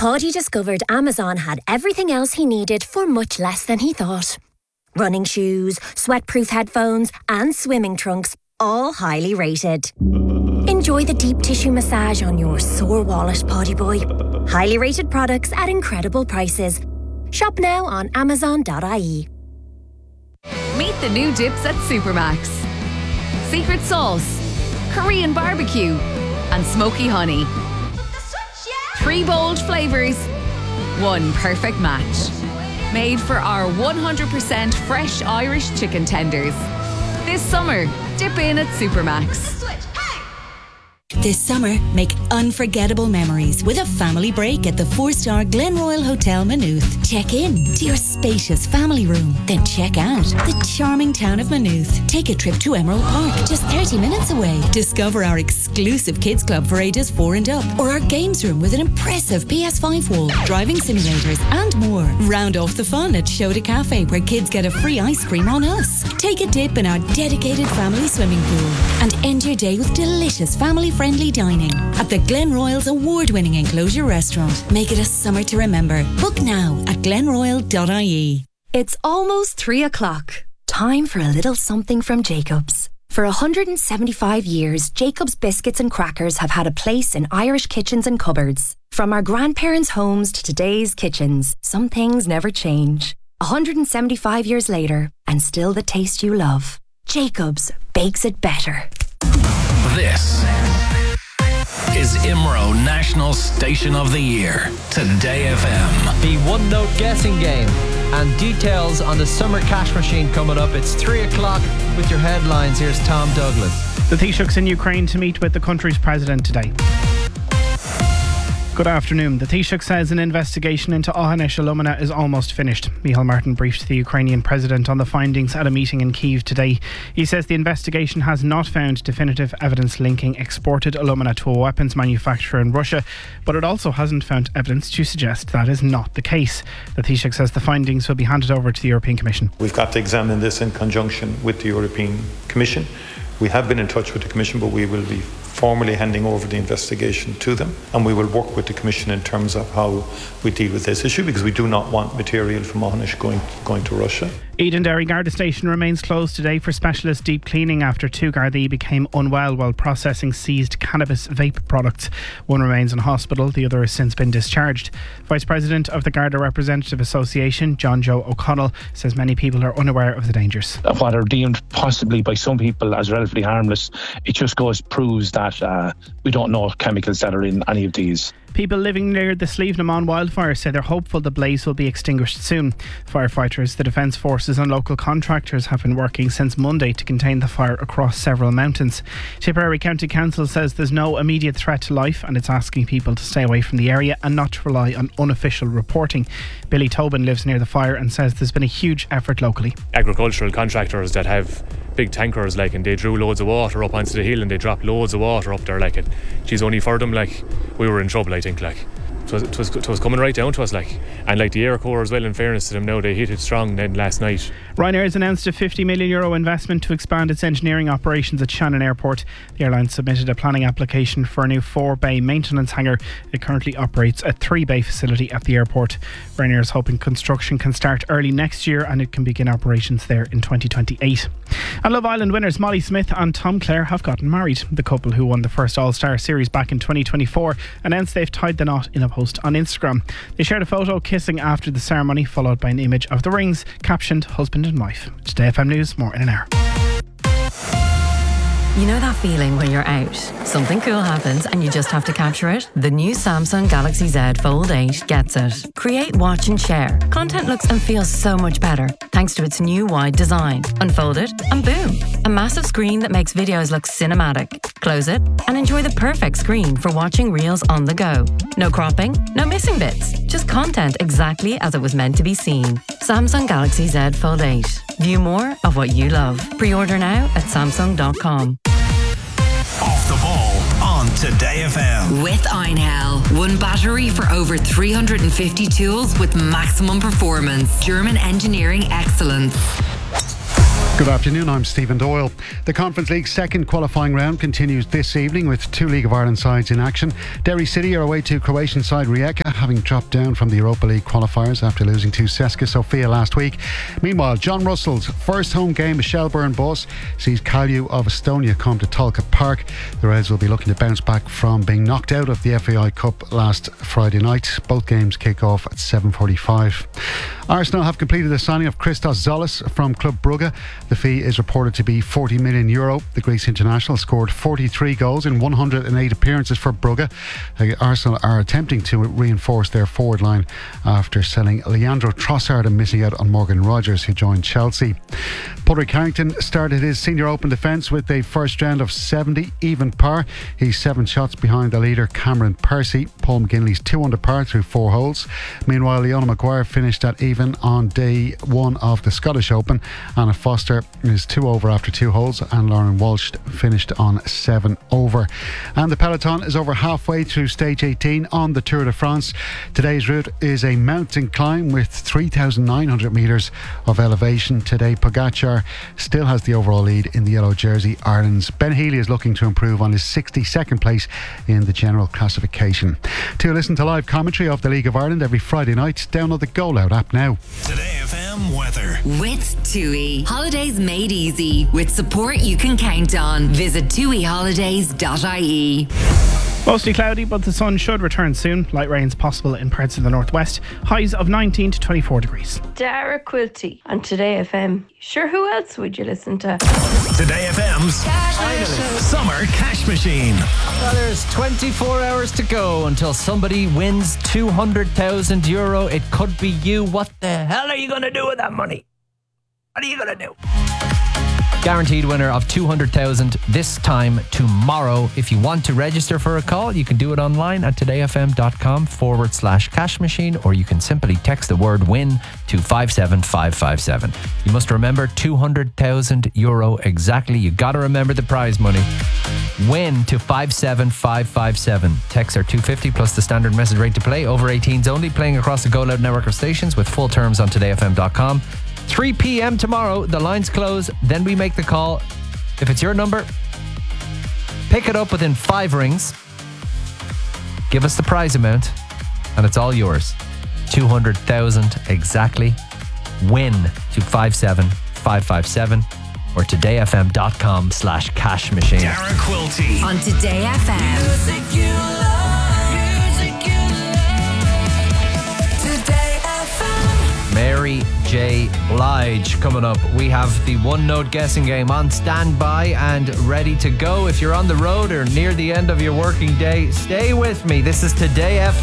Paddy discovered Amazon had everything else he needed for much less than he thought. Running shoes, sweatproof headphones and swimming trunks, all highly rated. Enjoy the deep tissue massage on your sore wallet, Paddy boy. Highly rated products at incredible prices. Shop now on Amazon.ie. Meet the new dips at Supermax. Secret sauce, Korean barbecue and smoky honey. 3 bold flavours, 1 perfect match. Made for our 100% fresh Irish chicken tenders. This summer, dip in at Supermax. This summer, make unforgettable memories with a family break at the 4-star Glenroyal Hotel Maynooth. Check in to your spacious family room, then check out the charming town of Maynooth. Take a trip to Emerald Park, just 30 minutes away. Discover our exclusive kids club for ages 4 and up, or our games room with an impressive PS5 wall, driving simulators and more. Round off the fun at Show de Cafe, where kids get a free ice cream on us. Take a dip in our dedicated family swimming pool and end your day with delicious family-friendly dining at the Glenroyal's award-winning enclosure restaurant. Make it a summer to remember. Book now at glenroyal.ie. It's almost 3 o'clock. Time for a little something from Jacobs. For 175 years, Jacobs biscuits and crackers have had a place in Irish kitchens and cupboards. From our grandparents' homes to today's kitchens, some things never change. 175 years later, and still the taste you love. Jacobs bakes it better. This is IMRO National Station of the Year, Today FM. The one-note guessing game and details on the summer cash machine coming up. It's 3 o'clock with your headlines. Here's Tom Douglas. The Taoiseach's in Ukraine to meet with the country's president today. Good afternoon. The Taoiseach says an investigation into Ohanesh alumina is almost finished. Micheál Martin briefed the Ukrainian president on the findings at a meeting in Kyiv today. He says the investigation has not found definitive evidence linking exported alumina to a weapons manufacturer in Russia, but it also hasn't found evidence to suggest that is not the case. The Taoiseach says the findings will be handed over to the European Commission. We've got to examine this in conjunction with the European Commission. We have been in touch with the Commission, but we will be formally handing over the investigation to them, and we will work with the Commission in terms of how we deal with this issue, because we do not want material from Ohanesh going to Russia. Edenderry Garda Station remains closed today for specialist deep cleaning after 2 Gardaí became unwell while processing seized cannabis vape products. One remains in hospital, the other has since been discharged. Vice President of the Garda Representative Association, John Joe O'Connell, says many people are unaware of the dangers. What are deemed possibly by some people as relatively harmless, it just proves that we don't know chemicals that are in any of these. People living near the Slievenamon wildfire say they're hopeful the blaze will be extinguished soon. Firefighters, the Defence Forces and local contractors have been working since Monday to contain the fire across several mountains. Tipperary County Council says there's no immediate threat to life and it's asking people to stay away from the area and not to rely on unofficial reporting. Billy Tobin lives near the fire and says there's been a huge effort locally. Agricultural contractors that have big tankers and they drew loads of water up onto the hill and they dropped loads of water up there and geez, only for them we were in trouble, I think. It was coming right down to us and the Air Corps as well, in fairness to them, now they hit it strong then last night. Ryanair has announced a €50 million investment to expand its engineering operations at Shannon Airport. The airline submitted a planning application for a new 4-bay maintenance hangar. It currently operates a 3-bay facility at the airport. Ryanair is hoping construction can start early next year and it can begin operations there in 2028. And Love Island winners Molly Smith and Tom Clare have gotten married. The couple, who won the first All-Star series back in 2024, announced they've tied the knot in a post on Instagram. They shared a photo kissing after the ceremony, followed by an image of the rings captioned husband and wife. Today FM News, more in an hour. You know that feeling when you're out, something cool happens and you just have to capture it? The new Samsung Galaxy Z Fold 8 gets it. Create, watch and share. Content looks and feels so much better thanks to its new wide design. Unfold it and boom, a massive screen that makes videos look cinematic. Close it and enjoy the perfect screen for watching reels on the go. No cropping, no missing bits, just content exactly as it was meant to be seen. Samsung Galaxy Z Fold 8. View more of what you love. Pre-order now at samsung.com. Off the ball on Today FM. With Einhell. One battery for over 350 tools with maximum performance. German engineering excellence. Good afternoon, I'm Stephen Doyle. The Conference League's second qualifying round continues this evening with two League of Ireland sides in action. Derry City are away to Croatian side Rijeka, having dropped down from the Europa League qualifiers after losing to CSKA Sofia last week. Meanwhile, John Russell's first home game as Shelbourne boss sees Kalju of Estonia come to Talcott Park. The Reds will be looking to bounce back from being knocked out of the FAI Cup last Friday night. Both games kick off at 7:45. Arsenal have completed the signing of Christos Zolis from Club Brugge. The fee is reported to be €40 million. The Greece international scored 43 goals in 108 appearances for Brugge. Arsenal are attempting to reinforce their forward line after selling Leandro Trossard and missing out on Morgan Rogers, who joined Chelsea. Padraig Harrington started his Senior Open defence with a first round of 70, even par. He's 7 shots behind the leader Cameron Percy. Paul McGinley's 2 under par through 4 holes. Meanwhile, Leona Maguire finished at even on day 1 of the Scottish Open. Anna Foster is 2 over after 2 holes, and Lauren Walsh finished on 7 over. And the peloton is over halfway through stage 18 on the Tour de France. Today's route is a mountain climb with 3,900 metres of elevation. Today, Pogacar still has the overall lead in the yellow jersey. Ireland's Ben Healy is looking to improve on his 62nd place in the general classification. To listen to live commentary of the League of Ireland every Friday night, download the Go Loud app now. Today FM weather. With TUI. Holidays made easy. With support you can count on. Visit tuiholidays.ie. Mostly cloudy, but the sun should return soon. Light rains possible in parts of the northwest. Highs of 19 to 24 degrees. Dara Quilty on Today FM. Sure, who else would you listen to? Today FM's Summer Cash Machine. Well, there's 24 hours to go until somebody wins €200,000. It could be you. What the hell are you going to do with that money? What are you going to do? Guaranteed winner of 200,000 this time tomorrow. If you want to register for a call, you can do it online at todayfm.com/cash machine, or you can simply text the word win to 57557. You must remember €200,000 exactly. You got to remember the prize money. Win to 57557. Texts are $2.50 plus the standard message rate to play. Over 18s only. Playing across the Go Loud network of stations with full terms on todayfm.com. 3 p.m. tomorrow, the lines close, then we make the call. If it's your number, pick it up within 5 rings, give us the prize amount, and it's all yours. 200,000 exactly. Win to 57557 or todayfm.com/cash machine. Dara Quilty on Today FM. Music you love, music you love. Today FM. Mary J. Blige coming up. We have the one note guessing game on standby and ready to go. If you're on the road or near the end of your working day, stay with me. This is Today FM.